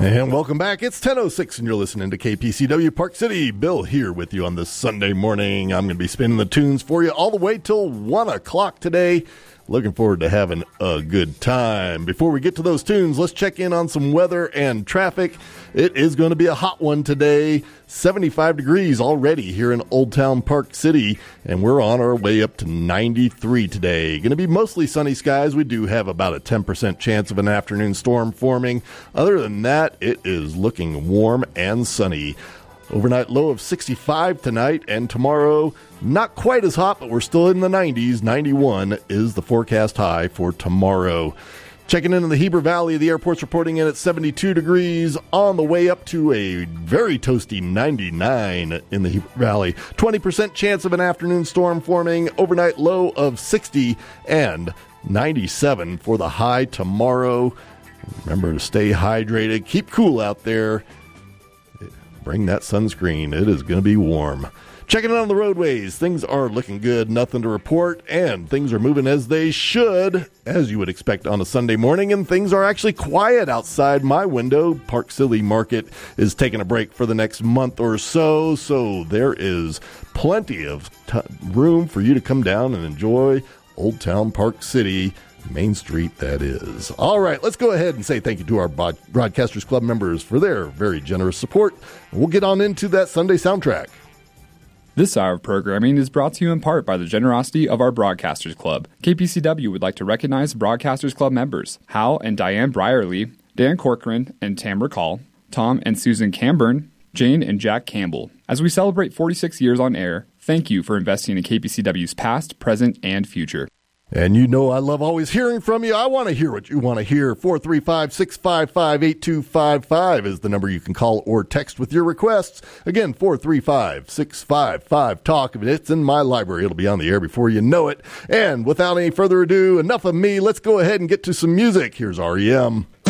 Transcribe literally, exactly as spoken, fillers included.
And welcome back. It's ten oh six and you're listening to K P C W Park City. Bill here with you on this Sunday morning. I'm going to be spinning the tunes for you all the way till one o'clock today. Looking forward to having a good time. Before we get to those tunes, let's check in on some weather and traffic. It is going to be a hot one today. seventy-five degrees already here in Old Town Park City, and we're on our way up to ninety-three today. Going to be mostly sunny skies. We do have about a ten percent chance of an afternoon storm forming. Other than that, it is looking warm and sunny. Overnight low of sixty-five tonight, and tomorrow not quite as hot, but we're still in the nineties. ninety-one is the forecast high for tomorrow. Checking into the Heber Valley, the airport's reporting in at seventy-two degrees, on the way up to a very toasty ninety-nine in the Heber Valley. twenty percent chance of an afternoon storm forming, overnight low of sixty, and ninety-seven for the high tomorrow. Remember to stay hydrated, keep cool out there. Bring that sunscreen. It is going to be warm. Checking it on the roadways. Things are looking good. Nothing to report. And things are moving as they should, as you would expect on a Sunday morning. And things are actually quiet outside my window. Park City Market is taking a break for the next month or so. So there is plenty of t- room for you to come down and enjoy Old Town Park City. Main Street, that is. All right, let's go ahead and say thank you to our Broadcasters Club members for their very generous support. We'll get on into that Sunday soundtrack. This hour of programming is brought to you in part by the generosity of our Broadcasters Club. K P C W would like to recognize Broadcasters Club members Hal and Diane Brierly, Dan Corcoran and Tamara Call, Tom and Susan Camburn, Jane and Jack Campbell. As we celebrate forty-six years on air, thank you for investing in K P C W's past, present, and future. And you know I love always hearing from you. I want to hear what you want to hear. four three five, six five five, eight two five five is the number you can call or text with your requests. Again, four three five, six five five, talk. If it's in my library, it'll be on the air before you know it. And without any further ado, enough of me. Let's go ahead and get to some music. Here's R E M.